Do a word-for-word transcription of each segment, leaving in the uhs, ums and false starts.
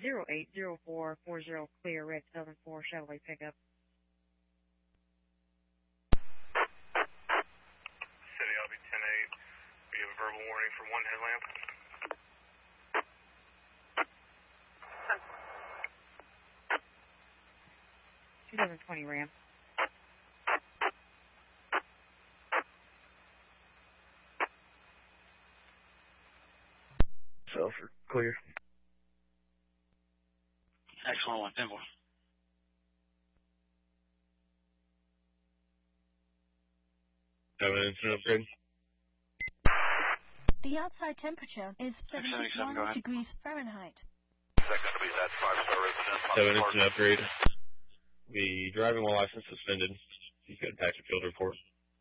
zero eight zero four four zero clear, red seven four Chevrolet pickup. City, I'll be ten eight. We have a verbal warning for one headlamp. twenty twenty Ram. Sulphur, clear. X one one, ten four. Have an incident upgrade. The outside temperature is seventy-one degrees Fahrenheit. Second to be that five-star resident. Have an incident upgrade. The driving while license suspended. He's got a patch of field report.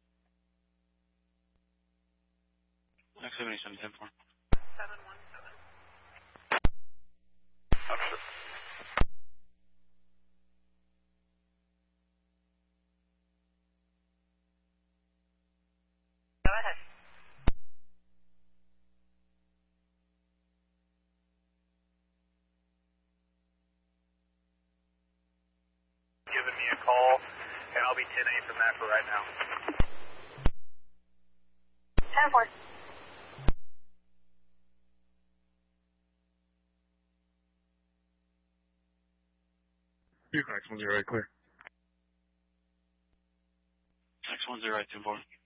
X seventy-seven, ten four. seven one seven. Understood. Go ahead. Giving me a call, and I'll be ten eight from that for right now. ten four. X one zero eight clear. X one zero eight, ten four.